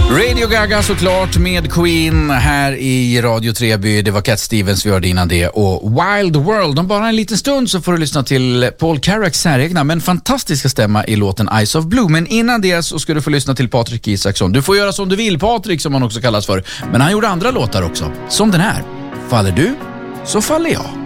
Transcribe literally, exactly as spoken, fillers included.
Radio Gaga såklart med Queen här i Radio Treby. Det var Cat Stevens vi hörde innan det. Och Wild World. Om bara en liten stund så får du lyssna till Paul Carracks säregna men fantastiska stämma i låten Eyes of Blue. Men innan det så ska du få lyssna till Patrik Isaksson. Du får göra som du vill, Patrik som han också kallas för. Men han gjorde andra låtar också. Som den här. Faller du så faller jag.